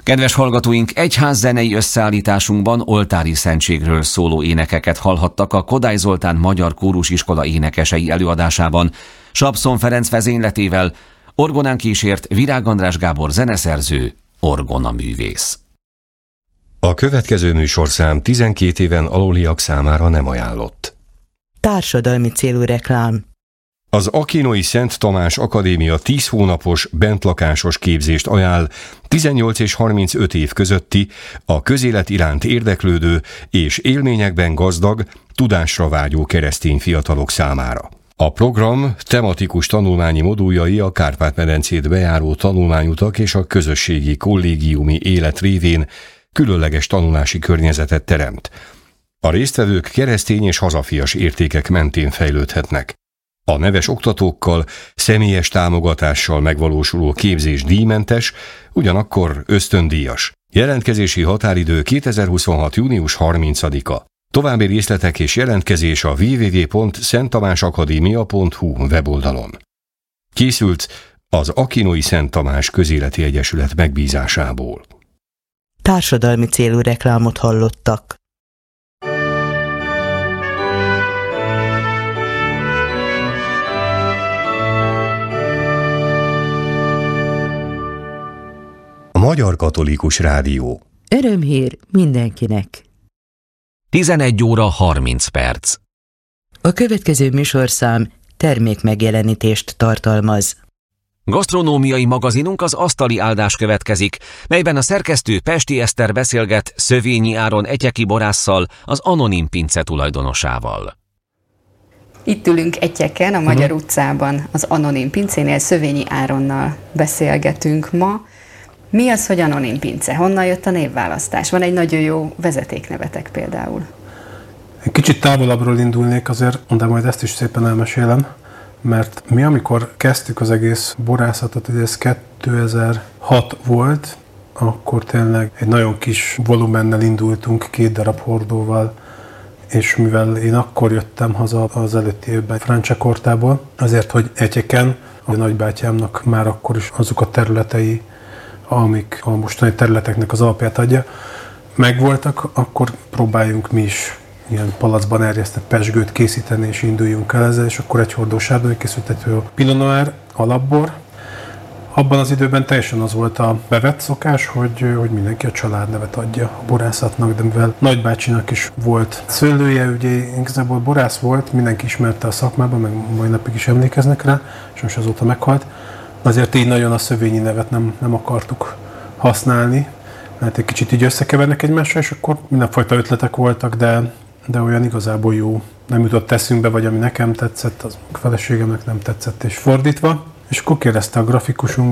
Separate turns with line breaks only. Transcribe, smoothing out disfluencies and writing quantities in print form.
Kedves hallgatóink, egyházzenei összeállításunkban oltári szentségről szóló énekeket hallhattak a Kodály Zoltán Magyar Kórusiskola énekesei előadásában, Sapszon Ferenc vezényletével, orgonán kísért Virág András Gábor zeneszerző, orgonaművész.
A következő műsorszám 12 éven aluliak számára nem ajánlott.
Társadalmi célú reklám.
Az Akinoi Szent Tamás Akadémia 10 hónapos, bentlakásos képzést ajánl 18 és 35 év közötti, a közélet iránt érdeklődő és élményekben gazdag, tudásra vágyó keresztény fiatalok számára. A program tematikus tanulmányi moduljai a Kárpát-medencét bejáró tanulmányutak és a közösségi kollégiumi élet révén különleges tanulási környezetet teremt. A résztvevők keresztény és hazafias értékek mentén fejlődhetnek. A neves oktatókkal, személyes támogatással megvalósuló képzés díjmentes, ugyanakkor ösztöndíjas. Jelentkezési határidő 2026. június 30-a. További részletek és jelentkezés a www.szenttamásakadémia.hu weboldalon. Készült az Akinoi Szent Tamás Közéleti Egyesület megbízásából.
Társadalmi célú reklámot hallottak.
A Magyar Katolikus Rádió.
Örömhír mindenkinek.
11 óra 30 perc.
A következő műsorszám termékmegjelenítést tartalmaz.
Gasztronómiai magazinunk Az asztali áldás következik, melyben a szerkesztő Pesti Eszter beszélget Szövényi Áron etyeki borásszal, az Anonim Pince tulajdonosával.
Itt ülünk Etyeken, a Magyar utcában, az Anonim Pincénél Szövényi Áronnal beszélgetünk ma. Mi az, hogy Anonim Pince? Honnan jött a névválasztás? Van egy nagyon jó vezetéknevetek például.
Egy kicsit távolabbról indulnék azért, de majd ezt is szépen elmesélem, mert mi amikor kezdtük az egész borászatot, ez 2006 volt, akkor tényleg egy nagyon kis volumennel indultunk, 2 darab hordóval, és mivel én akkor jöttem haza az előtti évben Franciacortából, azért, hogy Etyeken, a nagybátyámnak már akkor is azok a területei, amik a mostani területeknek az alapját adja, megvoltak, akkor próbáljunk mi is ilyen palacban erjesztett pezsgőt készíteni, és induljunk el ezzel, és akkor egy hordó sárdonnay készült, egy Pinot Noir alapbor. Abban az időben teljesen az volt a bevett szokás, hogy mindenki a családnevet adja a borászatnak, de mivel nagybácsinak is volt szőlője, ugye igazából borász volt, mindenki ismerte a szakmában, meg mai napig is emlékeznek rá, és most azóta meghalt. Azért így nagyon a Szövényi nevet nem akartuk használni, mert egy kicsit így összekevernek egymással, és akkor mindenfajta ötletek voltak, de olyan igazából jó nem jutott eszünkbe, vagy ami nekem tetszett, az a feleségemnek nem tetszett, és fordítva. És akkor kérdezte a grafikusunk,